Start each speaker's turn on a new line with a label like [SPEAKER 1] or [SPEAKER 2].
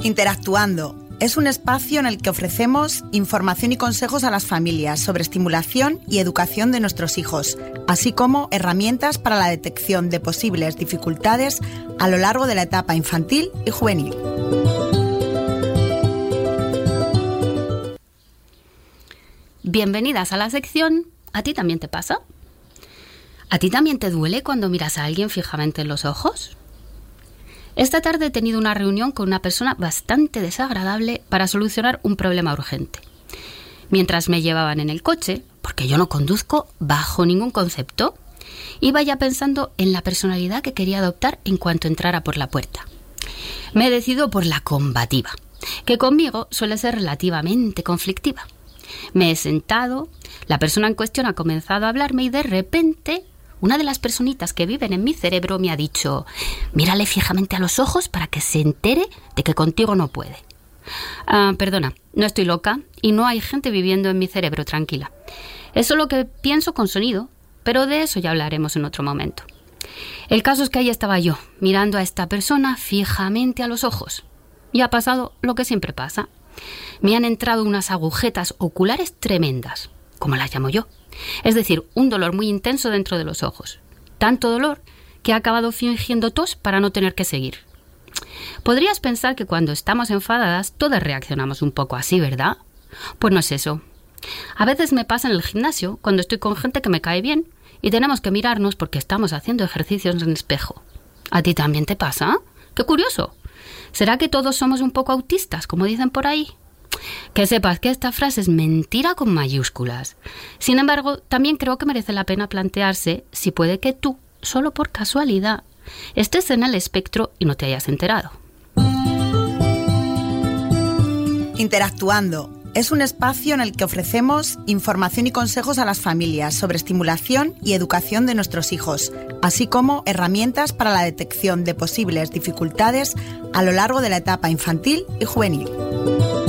[SPEAKER 1] Interactuando es un espacio en el que ofrecemos información y consejos a las familias sobre estimulación y educación de nuestros hijos, así como herramientas para la detección de posibles dificultades a lo largo de la etapa infantil y juvenil.
[SPEAKER 2] Bienvenidas a la sección ¿A ti también te pasa? ¿A ti también te duele cuando miras a alguien fijamente en los ojos? Esta tarde he tenido una reunión con una persona bastante desagradable para solucionar un problema urgente. Mientras me llevaban en el coche, porque yo no conduzco bajo ningún concepto, iba ya pensando en la personalidad que quería adoptar en cuanto entrara por la puerta. Me he decidido por la combativa, que conmigo suele ser relativamente conflictiva. Me he sentado, la persona en cuestión ha comenzado a hablarme y de repente una de las personitas que viven en mi cerebro me ha dicho: mírale fijamente a los ojos para que se entere de que contigo no puede. Perdona, no estoy loca y no hay gente viviendo en mi cerebro, tranquila. Es solo que pienso con sonido, pero de eso ya hablaremos en otro momento. El caso es que ahí estaba yo, mirando a esta persona fijamente a los ojos. Y ha pasado lo que siempre pasa. Me han entrado unas agujetas oculares tremendas, como las llamo yo. Es decir, un dolor muy intenso dentro de los ojos. Tanto dolor que he acabado fingiendo tos para no tener que seguir. Podrías pensar que cuando estamos enfadadas todas reaccionamos un poco así, ¿verdad? Pues no es eso. A veces me pasa en el gimnasio cuando estoy con gente que me cae bien y tenemos que mirarnos porque estamos haciendo ejercicios en espejo. ¿A ti también te pasa? ¡Qué curioso! ¿Será que todos somos un poco autistas, como dicen por ahí? Que sepas que esta frase es mentira con mayúsculas. Sin embargo, también creo que merece la pena plantearse si puede que tú, solo por casualidad, estés en el espectro y no te hayas enterado.
[SPEAKER 1] Interactuando es un espacio en el que ofrecemos información y consejos a las familias sobre estimulación y educación de nuestros hijos, así como herramientas para la detección de posibles dificultades a lo largo de la etapa infantil y juvenil.